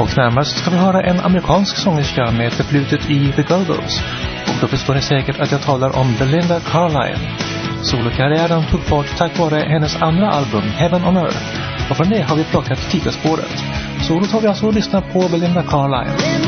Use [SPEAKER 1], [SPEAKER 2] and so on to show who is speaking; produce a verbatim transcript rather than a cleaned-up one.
[SPEAKER 1] Och närmast ska vi höra en amerikansk sångerska med förflutet i The Go-Go's. Och då förstår ni säkert att jag talar om Belinda Carlisle. Solokarriären tog fart tack vare hennes andra album Heaven on Earth. Och från det har vi plockat titelspåret. Så då tar vi alltså och lyssnar på Belinda Carlisle.